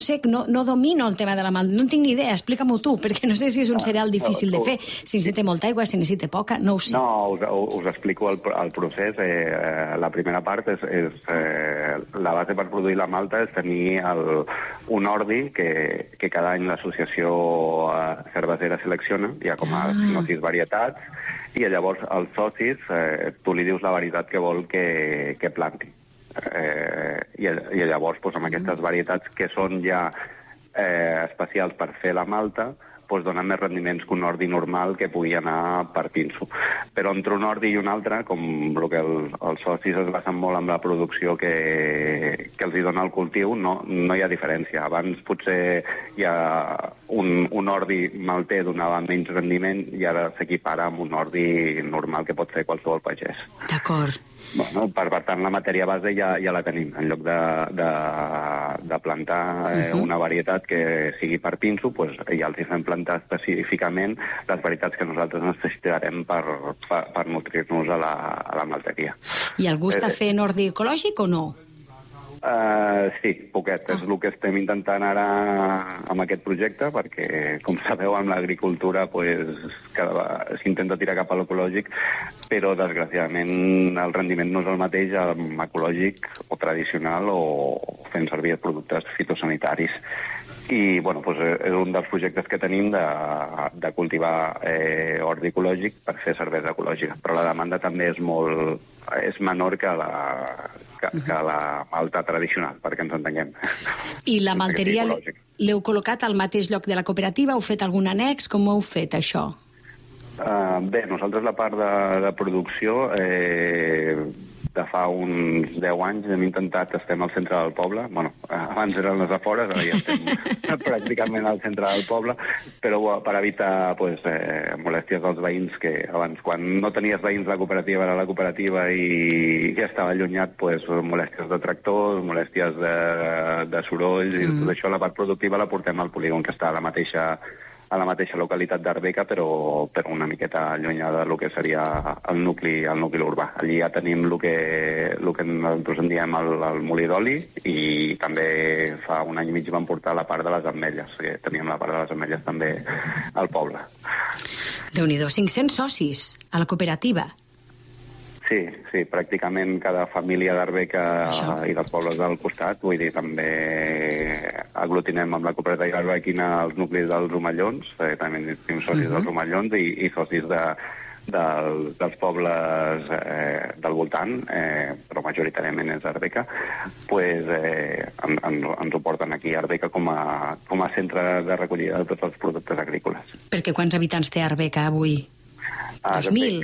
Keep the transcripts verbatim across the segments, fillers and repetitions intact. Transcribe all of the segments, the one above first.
sec, no, no domino el tema de la malta, no en tinc ni idea, explica-m'ho tu, perquè no sé si és un cereal difícil de fer, si necessita molta aigua, si necessita poca, no ho sé. No, us, us explico el, el procés. Eh, la primera part és, és eh, la base per produir la malta és tenir el, un ordi que, que cada any l'associació cervesera selecciona, hi ha com a cinc o sis varietats, i llavors els socis, eh, tu li dius la varietat que vol que, que planti. Eh, i, i llavors doncs, amb aquestes varietats que són ja eh, especials per fer la malta doncs, donen més rendiments que un ordi normal que pugui anar per pinso. Però entre un ordi i un altre, com el que el, els socis es basen molt en la producció que, que els hi dona el cultiu, no, no hi ha diferència. Abans potser hi ha un, un ordi malter donava menys rendiment i ara s'equipara amb un ordi normal que pot fer qualsevol pagès. D'acord. Bueno, per, per tant, la matèria base ja, ja la tenim. En lloc de, de, de plantar eh, uh-huh. una varietat que sigui per pinso, pues, ja els hi fem plantar específicament les varietats que nosaltres necessitarem per, per, per nutrir-nos a la, a la malteria. I algú està eh, fent ordi ecològic o no? Uh, sí, poquet. Ah. És el que estem intentant ara amb aquest projecte, perquè, com sabeu, amb l'agricultura pues, s'intenta tirar cap a l'ecològic, però, desgraciadament, el rendiment no és el mateix amb ecològic o tradicional o fent servir productes fitosanitaris. I, bueno, pues, és un dels projectes que tenim de, de cultivar eh, ordi ecològic per fer cervesa ecològica. Però la demanda també és molt... és menor que la, que, que la malta tradicional, perquè ens entenguem. I la malteria l'heu col·locat al mateix lloc de la cooperativa? Heu fet algun annex? Com ho heu fet, això? Uh, bé, nosaltres la part de, de producció... Eh, de fa uns deu anys hem intentat, estem al centre del poble, bueno, abans eren les afores, ara ja estem pràcticament al centre del poble, però per evitar pues, eh, molèsties dels veïns, que abans, quan no tenies veïns la cooperativa era la cooperativa i ja estava allunyat, pues, molèsties de tractors, molèsties de, de sorolls, mm. i tot això, la part productiva la portem al polígon, que està a la mateixa a la mateixa localitat d'Arbeca, però, però una miqueta allunyada del que seria el nucli, el nucli urbà. Allí ja tenim el que, el que nosaltres en diem el, el molí d'oli, i també fa un any i mig vam portar la part de les ametlles, que teníem la part de les ametlles també al poble. Déu-n'hi-do, cinc-cents socis a la cooperativa. Sí, sí, pràcticament cada família d'Arbeca i dels pobles del costat, vull dir, també aglutinem amb la cooperativa arbequina els nuclis dels Omellons, eh, també tenim socis uh-huh. dels Omellons i, i socis de, del, dels pobles eh, del voltant, eh, però majoritàriament és Arbeca, pues, eh, en, en, ens ho porten aquí a Arbeca com a, com a centre de recollida de tots els productes agrícoles. Perquè quants habitants té Arbeca avui? dos mil?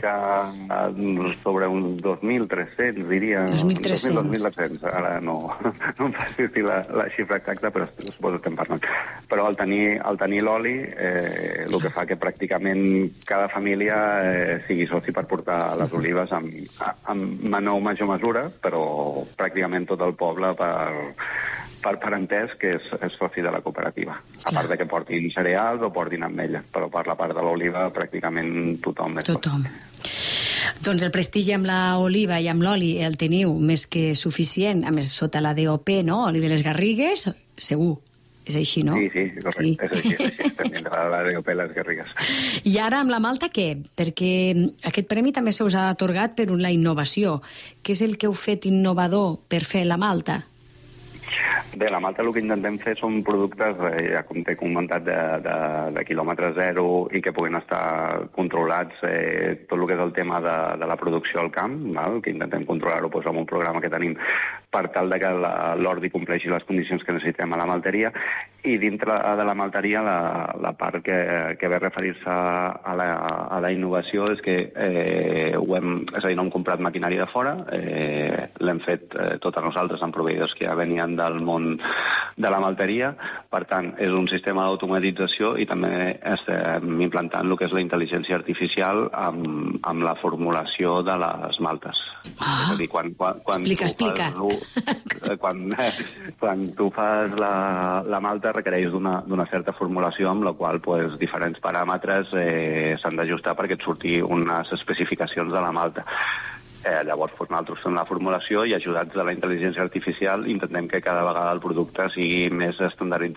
Sobre uns dos mil tres-cents, diria. dos mil tres-cents. dos mil tres-cents. Ara no, no em faci la, la xifra exacta, però suposo que estem parlant. Però al tenir, al tenir l'oli, eh, el que fa que pràcticament cada família eh, sigui soci per portar les olives amb, amb menor o major mesura, però pràcticament tot el poble per... per, per entès que és, és soci de la cooperativa. A part de que portin cereals o portin ametlles, però per la part de l'oliva pràcticament tothom és tothom. Doncs el prestigi amb l'oliva i amb l'oli el teniu més que suficient, a més sota la D O P, no? Oli de les Garrigues, segur. És així, no? Sí, sí, correcte. Sí. És així, és així. Estem dintre de la D O P les Garrigues. I ara amb la malta què? Perquè aquest premi també se us ha atorgat per la innovació. Què és el que heu fet innovador per fer la malta? Bé, la malta el que intentem fer són productes, eh, ja com t'he comentat, de, de, de quilòmetre zero i que puguin estar controlats eh, tot el que és el tema de, de la producció al camp, val? Que intentem controlar-ho doncs, amb un programa que tenim per tal de que l'ordi compleixi les condicions que necessitem a la malteria, i dintre de la malteria la, la part que, que ve a referir-se a la, a la innovació és que eh, ho hem, és a dir, no hem comprat maquinària de fora, eh, l'hem fet eh, totes nosaltres amb proveïdors que ja venien del món de la malteria. Per tant, és un sistema d'automatització i també estem implantant el que és la intel·ligència artificial amb, amb la formulació de les maltes. Ah, és a dir, quan, quan, quan explica, explica. Fas, quan, quan tu fas la, la malta requereix d'una certa formulació amb la qual pues, diferents paràmetres eh, s'han d'ajustar perquè et surti unes especificacions de la malta. Eh, llavors, doncs, nosaltres fem la formulació i, ajudats de la intel·ligència artificial, intentem que cada vegada el producte sigui més estandarditzat